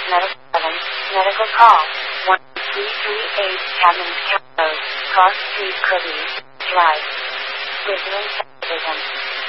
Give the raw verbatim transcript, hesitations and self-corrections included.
Medical seven, medical call, one three three eight, Cadman's County Road, Cross Street, Kirby, Drive. Visiting television.